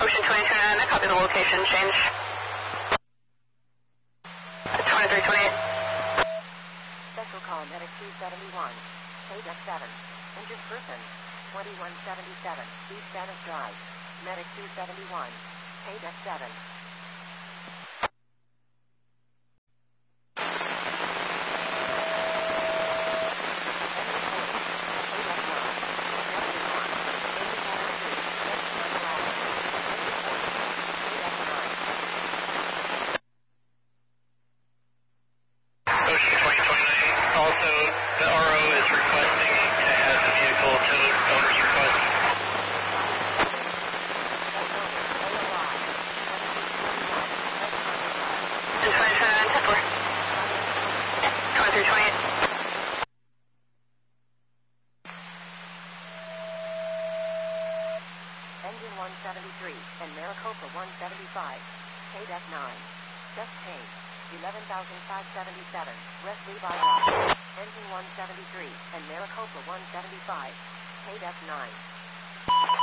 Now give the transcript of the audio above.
Ocean 2029, I copy the location change. 2328. Special call Medic 271. Paydeck 7. Injured person. 2177. East Spanish Drive. Medic 271. Paydeck 7. Engine 173 and Maricopa 175. Paydeck 9. Chest pain. 11,577. West Levi Drive. Engine 173 and Maricopa 175. Paydeck 9.